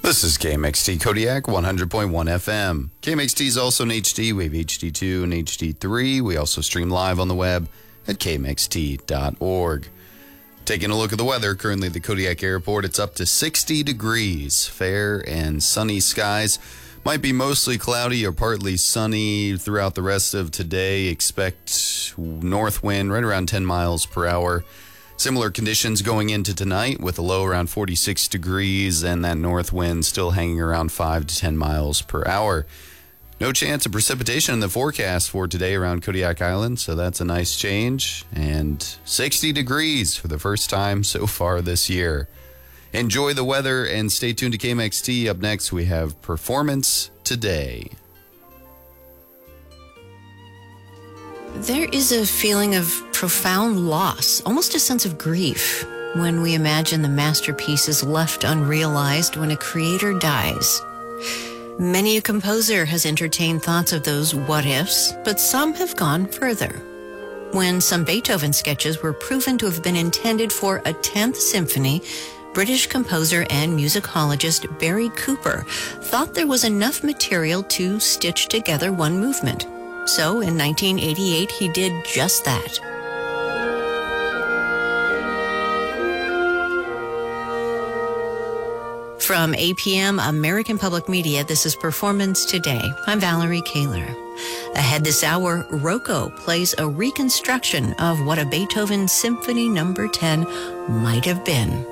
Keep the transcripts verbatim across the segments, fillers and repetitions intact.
This is K M X T Kodiak one hundred point one F M. K M X T is also in H D. We have H D two and H D three. We also stream live on the web at K M X T dot org. Taking a look at the weather, currently at the Kodiak Airport, it's up to sixty degrees. Fair and sunny skies. Might be mostly cloudy or partly sunny throughout the rest of today. Expect north wind right around ten miles per hour. Similar conditions going into tonight with a low around forty-six degrees and that north wind still hanging around five to ten miles per hour. No chance of precipitation in the forecast for today around Kodiak Island, so that's a nice change. And sixty degrees for the first time so far this year. Enjoy the weather and stay tuned to K M X T. Up next, we have Performance Today. There is a feeling of profound loss, almost a sense of grief, when we imagine the masterpiece is left unrealized when a creator dies. Many a composer has entertained thoughts of those what-ifs, but some have gone further. When some Beethoven sketches were proven to have been intended for a tenth symphony, British composer and musicologist Barry Cooper thought there was enough material to stitch together one movement. So in nineteen eighty-eight, he did just that. From A P M American Public Media, this is Performance Today. I'm Valerie Kaler. Ahead this hour, Rocco plays a reconstruction of what a Beethoven Symphony Number ten might have been.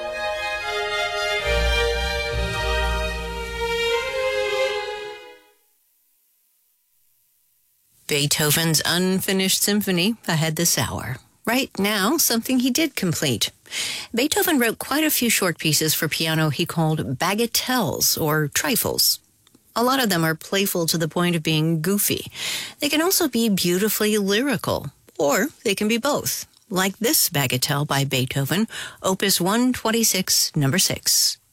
Beethoven's Unfinished Symphony ahead this hour. Right now, something he did complete. Beethoven wrote quite a few short pieces for piano he called bagatelles, or trifles. A lot of them are playful to the point of being goofy. They can also be beautifully lyrical, or they can be both, like this bagatelle by Beethoven, Opus one twenty-six, number six.